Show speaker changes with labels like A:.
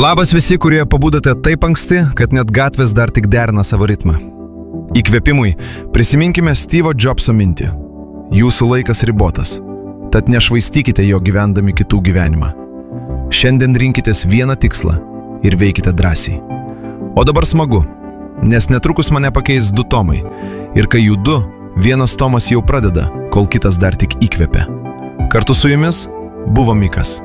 A: Labas visi, kurie pabudote taip anksti, kad net gatvės dar tik derina savo ritmą. Įkvėpimui prisiminkime Steve'o Jobso mintį. Jūsų laikas ribotas, tad nešvaistykite jo gyvendami kitų gyvenimą. Šiandien rinkitės vieną tikslą ir veikite drąsiai. O dabar smagu, nes netrukus mane pakeis 2 tomai. Ir kai jų 2, vienas tomas jau pradeda, kol kitas dar tik įkvepia. Kartu su jumis buvo Mikas.